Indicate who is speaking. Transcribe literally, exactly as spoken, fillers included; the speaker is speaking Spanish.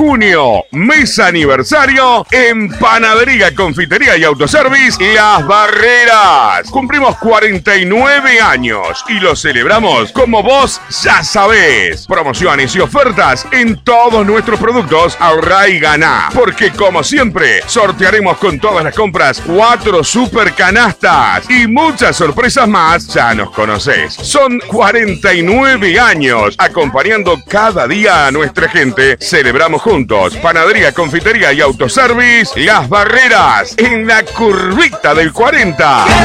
Speaker 1: junio, mes aniversario en Panadería, Confitería y Autoservice Las Barreras. Cumplimos cuarenta y nueve años y lo celebramos como vos ya sabés. Promociones y ofertas en todos nuestros productos. Ahorrá y ganá, porque como siempre sortearemos con todas las compras cuatro super canastas y muchas sorpresas más. Ya nos conocés. Son cuarenta y nueve años acompañando cada día a nuestra gente. Celebramos juntos. Panadería, Confitería y Autoservice Las Barreras, en la curvita del cuarenta.